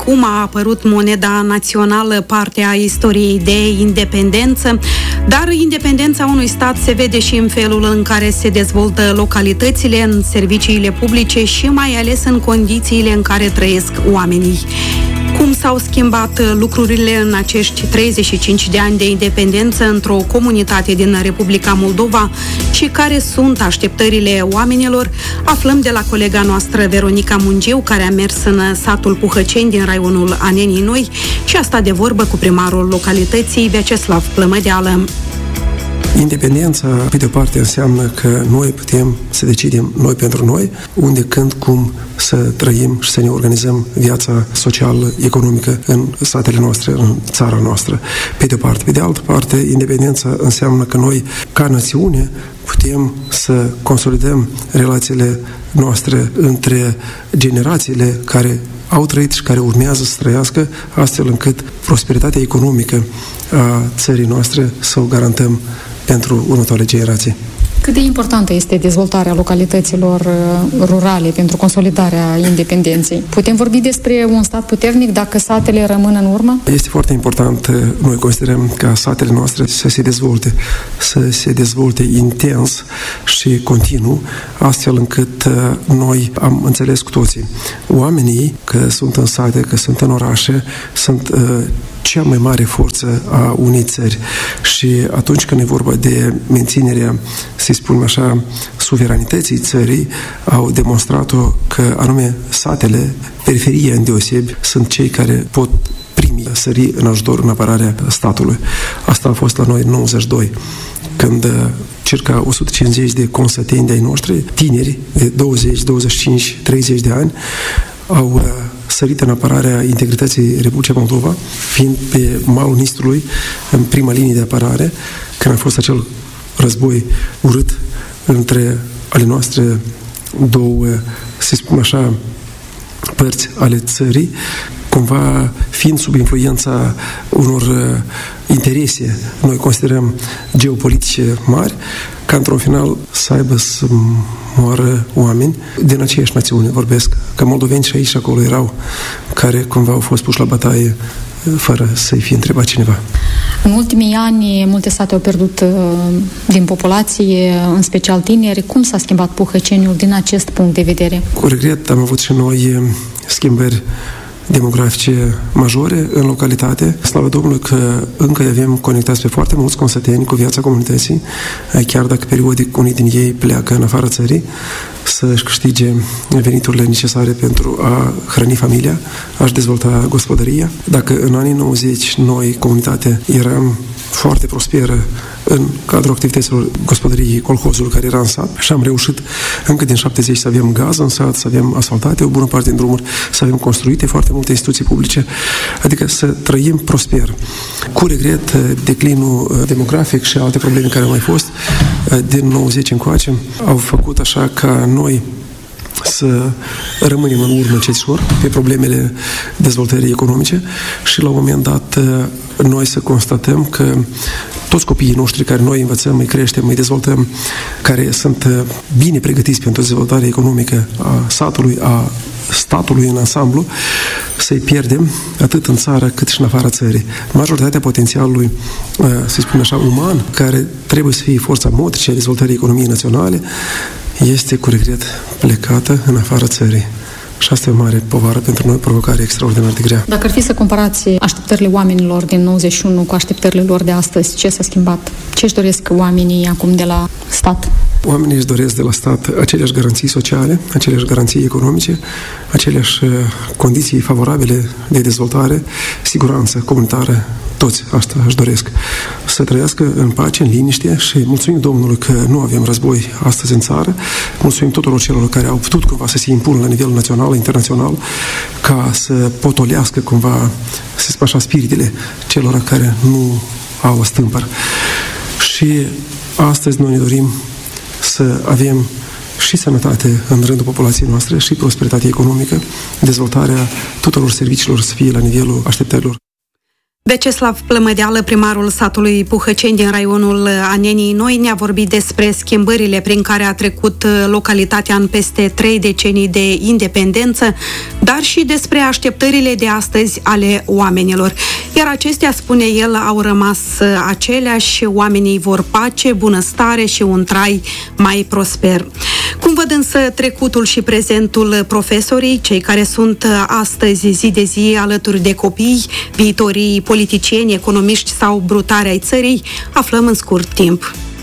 cum a apărut moneda națională, parte a istoriei de independență, dar independența unui stat se vede și în felul în care se dezvoltă localitățile, în serviciile publice și mai ales în condițiile în care trăiesc oamenii. Cum s-au schimbat lucrurile în acești 35 de ani de independență într-o comunitate din Republica Moldova și care sunt așteptările oamenilor, aflăm de la colega noastră Veronica Mungiu, care a mers în satul Puhăceni din raionul Anenii Noi și a stat de vorbă cu primarul localității, Vyacheslav Plămădeală. Independența, pe de-o parte, înseamnă că noi putem să decidem noi pentru noi, unde, când, cum să trăim și să ne organizăm viața socială, economică în satele noastre, în țara noastră. Pe de-o parte. Pe de altă parte, independența înseamnă că noi, ca națiune, putem să consolidăm relațiile noastre între generațiile care au trăit și care urmează să trăiască, astfel încât prosperitatea economică a țării noastre să o garantăm pentru următoarele generații. Cât de importantă este dezvoltarea localităților rurale pentru consolidarea independenței? Putem vorbi despre un stat puternic dacă satele rămân în urmă? Este foarte important, noi considerăm, ca satele noastre să se dezvolte intens și continuu, astfel încât noi am înțeles cu toții. Oamenii, că sunt în sate, că sunt în orașe, sunt cea mai mare forță a unei țări. Și atunci când e vorba de menținerea, să spunem așa, suveranității țării, au demonstrat-o că anume satele, periferia îndeosebi, sunt cei care pot primi sări în ajutor în apărarea statului. Asta a fost la noi în 92, când circa 150 de consăteni de-ai noștri, tineri de 20, 25, 30 de ani, au sărit în apărarea integrității Republicii Moldova, fiind pe malul Nistrului, în prima linie de apărare, când a fost acel război urât între ale noastre două, să spun așa, părți ale țării, cumva fiind sub influența unor interese, noi considerăm geopolitice mari, ca într-un final să aibă să moară oameni din aceeași națiune, vorbesc, că moldoveni și aici și acolo erau, care cumva au fost puși la bătaie fără să-i fi întrebat cineva. În ultimii ani, multe sate au pierdut din populație, în special tineri. Cum s-a schimbat Puhăceniul din acest punct de vedere? Cu regret am avut și noi schimbări demografice majore în localitate. Slavă Domnului că încă avem conectați pe foarte mulți consăteni cu viața comunității, chiar dacă periodic unii din ei pleacă în afara țării să-și câștige veniturile necesare pentru a hrăni familia, a-și dezvolta gospodăria. Dacă în anii 90 noi, comunitatea, eram foarte prosperă în cadrul activităților gospodăriei colhozului care era în sat și am reușit încă din 70 să avem gaz în sat, să avem asfaltate o bună parte din drumuri, să avem construite foarte multe instituții publice, adică să trăim prosper. Cu regret, declinul demografic și alte probleme care au mai fost din 90 încoace au făcut așa ca noi să rămânem în urmă cețișor pe problemele dezvoltării economice și la un moment dat noi să constatăm că toți copiii noștri care noi învățăm, îi creștem, îi dezvoltăm, care sunt bine pregătiți pentru dezvoltarea economică a satului, a statului în ansamblu, să-i pierdem atât în țară cât și în afara țării. Majoritatea potențialului, să spun așa, uman, care trebuie să fie forța motrice a dezvoltării economiei naționale, este cu regret plecată în afara țării. Și asta e o mare povară pentru noi, provocare extraordinar de grea. Dacă ar fi să comparați așteptările oamenilor din 91 cu așteptările lor de astăzi, ce s-a schimbat? Ce își doresc oamenii acum de la stat? Oamenii își doresc de la stat aceleași garanții sociale, aceleași garanții economice, aceleași condiții favorabile de dezvoltare, siguranță comunitară, toți asta își doresc. Să trăiască în pace, în liniște și mulțumim Domnului că nu avem război astăzi în țară, mulțumim tuturor celor care au putut cumva să se impună la nivel național, internațional, ca să potolească cumva, să spun așa, spiritele celor care nu au stâmpăr. Și astăzi noi ne dorim să avem și sănătate în rândul populației noastre, și prosperitate economică, dezvoltarea tuturor serviciilor să fie la nivelul așteptărilor. Veceslav Plămădeală, primarul satului Puhăceni din raionul Anenii Noi, ne-a vorbit despre schimbările prin care a trecut localitatea în peste 3 decenii de independență, dar și despre așteptările de astăzi ale oamenilor. Iar acestea, spune el, au rămas aceleași. Oamenii vor pace, bunăstare și un trai mai prosper. Cum văd însă trecutul și prezentul profesorii, cei care sunt astăzi zi de zi alături de copii, viitorii politicieni, economiști sau brutari ai țării, aflăm în scurt timp.